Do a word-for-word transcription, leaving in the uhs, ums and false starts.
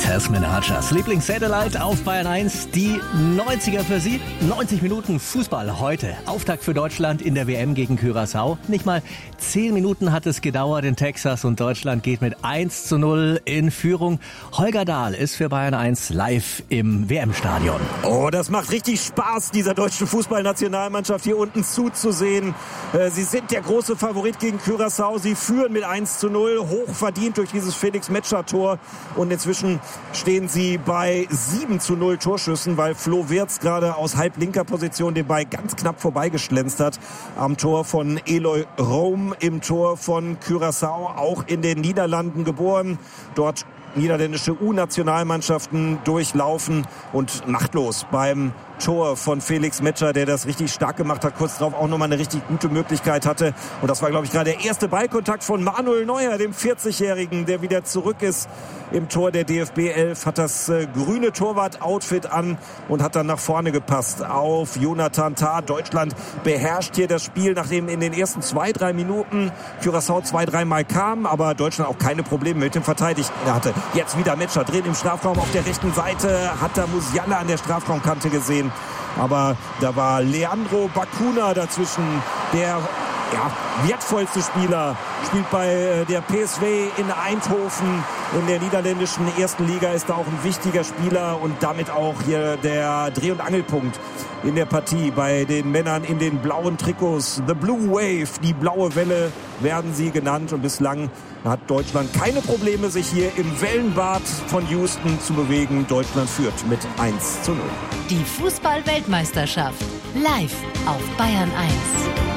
Jasmine Archers Lieblings-Satellite auf Bayern eins. Die neunziger für Sie. neunzig Minuten Fußball heute. Auftakt für Deutschland in der W M gegen Curaçao. Nicht mal zehn Minuten hat es gedauert in Texas und Deutschland geht mit eins zu null in Führung. Holger Dahl ist für Bayern eins live im W M-Stadion. Oh, das macht richtig Spaß, dieser deutschen Fußballnationalmannschaft hier unten zuzusehen. Sie sind der große Favorit gegen Curaçao. Sie führen mit eins zu null, hoch verdient durch dieses Felix-Metscher-Tor. Und inzwischen stehen sie bei sieben zu null Torschüssen, weil Flo Wirtz gerade aus halblinker Position den Ball ganz knapp vorbeigeschlänzt hat. Am Tor von Eloy Room, im Tor von Curaçao, auch in den Niederlanden geboren. Dort niederländische U-Nationalmannschaften durchlaufen und machtlos beim Tor von Felix Metscher, der das richtig stark gemacht hat, kurz darauf auch nochmal eine richtig gute Möglichkeit hatte. Und das war, glaube ich, gerade der erste Ballkontakt von Manuel Neuer, dem vierzigjährigen, der wieder zurück ist im Tor der D F B elf, hat das äh, grüne Torwart-Outfit an und hat dann nach vorne gepasst auf Jonathan Tah. Deutschland beherrscht hier das Spiel, nachdem in den ersten zwei, drei Minuten Curaçao zwei, dreimal kam, aber Deutschland auch keine Probleme mit dem Verteidigen hatte. Jetzt wieder Metscher drin im Strafraum auf der rechten Seite, hat da Musiala an der Strafraumkante gesehen. Aber da war Leandro Bacuna dazwischen, der ja, wertvollste Spieler, spielt bei der P S V in Eindhoven. In der niederländischen ersten Liga ist da auch ein wichtiger Spieler und damit auch hier der Dreh- und Angelpunkt in der Partie bei den Männern in den blauen Trikots. The Blue Wave, die blaue Welle werden sie genannt, und bislang hat Deutschland keine Probleme, sich hier im Wellenbad von Houston zu bewegen. Deutschland führt mit eins zu null. Die Fußball-Weltmeisterschaft live auf Bayern eins.